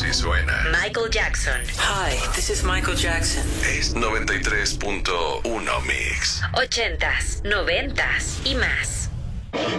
Así suena. Michael Jackson. Hi, this is Michael Jackson. Es 93.1 Mix. 80s, 90s y más.